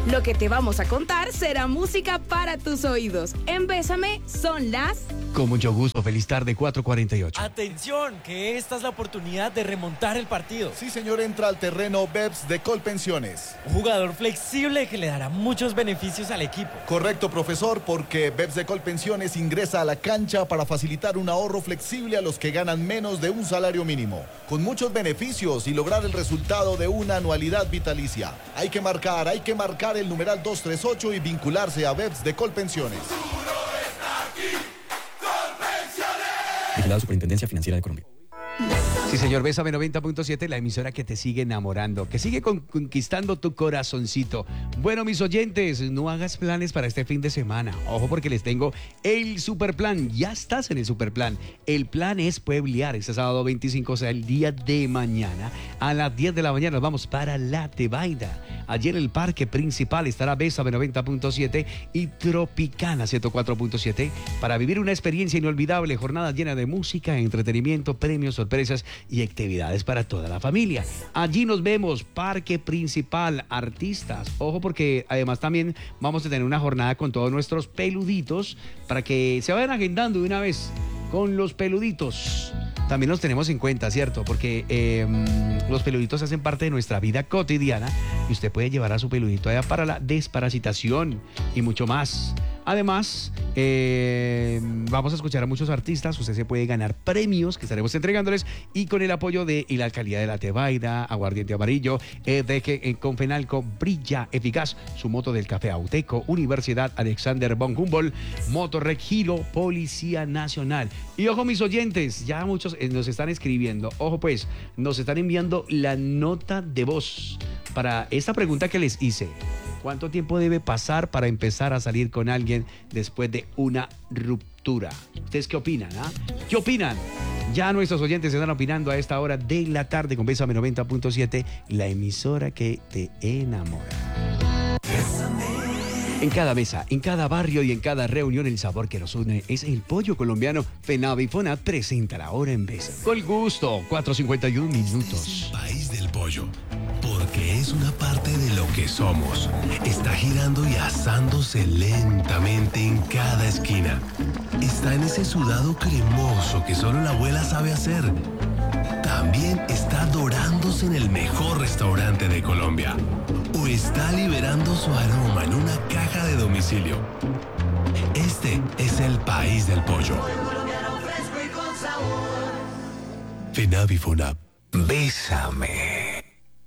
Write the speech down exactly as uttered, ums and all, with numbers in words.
Lo que te vamos a contar será música para tus oídos. En Bésame son las... Con mucho gusto, feliz tarde, cuatro cuarenta y ocho. Atención, que esta es la oportunidad de remontar el partido. Sí, señor, entra al terreno Beps de Colpensiones. Un jugador flexible que le dará muchos beneficios al equipo. Correcto, profesor, porque Beps de Colpensiones ingresa a la cancha para facilitar un ahorro flexible a los que ganan menos de un salario mínimo, con muchos beneficios y lograr el resultado de una anualidad vitalicia. Hay que marcar, hay que marcar el numeral doscientos treinta y ocho y vincularse a Beps de Colpensiones. La Superintendencia Financiera de Colombia. Sí, señor, Bésame noventa punto siete, la emisora que te sigue enamorando, que sigue con, conquistando tu corazoncito. Bueno, mis oyentes, no hagas planes para este fin de semana. Ojo, porque les tengo el superplan. Ya estás en el superplan. El plan es pueblear este sábado veinticinco, o sea, el día de mañana. A las diez de la mañana nos vamos para La Tebaida. Allí en el parque principal estará Bésame noventa punto siete y Tropicana ciento cuatro punto siete para vivir una experiencia inolvidable, jornada llena de música, entretenimiento, premios, sorpresas y actividades para toda la familia. Allí nos vemos, parque principal, artistas. Ojo, porque además también vamos a tener una jornada con todos nuestros peluditos para que se vayan agendando de una vez con los peluditos. También los tenemos en cuenta, ¿cierto? Porque eh, los peluditos hacen parte de nuestra vida cotidiana y usted puede llevar a su peludito allá para la desparasitación y mucho más. Además, eh, vamos a escuchar a muchos artistas. Usted se puede ganar premios que estaremos entregándoles y con el apoyo de y la alcaldía de La Tebaida, Aguardiente Amarillo, eh, de que en Confenalco brilla eficaz su moto del café Auteco, Universidad Alexander von Humboldt, Motorrec Giro, Policía Nacional. Y ojo, mis oyentes, ya muchos eh, nos están escribiendo. Ojo, pues, nos están enviando la nota de voz para esta pregunta que les hice. ¿Cuánto tiempo debe pasar para empezar a salir con alguien después de una ruptura? ¿Ustedes qué opinan? Ah? ¿Qué opinan? Ya nuestros oyentes están opinando a esta hora de la tarde con Bésame noventa punto siete, la emisora que te enamora. En cada mesa, en cada barrio y en cada reunión, el sabor que nos une es el pollo colombiano. FENAVI y FONAT presenta la hora en Bésame. Con gusto, cuatro cincuenta y uno minutos. Este es el país del pollo, porque es una parte de lo que somos. Está girando y asándose lentamente en cada esquina. Está en ese sudado cremoso que solo la abuela sabe hacer. También está dorándose en el mejor restaurante de Colombia. O está liberando su aroma en una caja de domicilio. Este es el país del pollo. FENAVI y FONAP. Bésame.